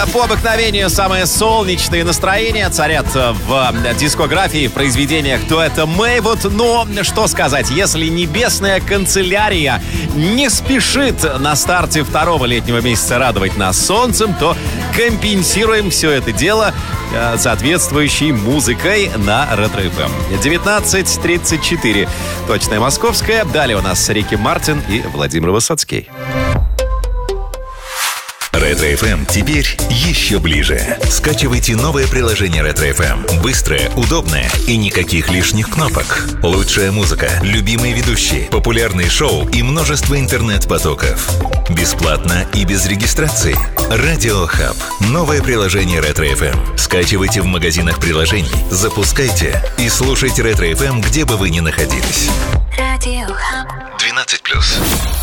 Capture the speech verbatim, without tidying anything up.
По обыкновению самые солнечные настроения царят в дискографии, в произведениях дуэта Мэйвуд. Но что сказать, если небесная канцелярия не спешит на старте второго летнего месяца радовать нас солнцем, то компенсируем все это дело соответствующей музыкой на Ретро-эф эм. девятнадцать тридцать четыре. Точная московская. Далее у нас Рики Мартин и Владимир Высоцкий. Ретро-эф эм теперь еще ближе. Скачивайте новое приложение Ретро-эф эм. Быстрое, удобное и никаких лишних кнопок. Лучшая музыка, любимые ведущие, популярные шоу и множество интернет-потоков. Бесплатно и без регистрации. Радио Хаб. Новое приложение Ретро-эф эм. Скачивайте в магазинах приложений, запускайте и слушайте Ретро-эф эм, где бы вы ни находились. Радио Хаб. двенадцать плюс.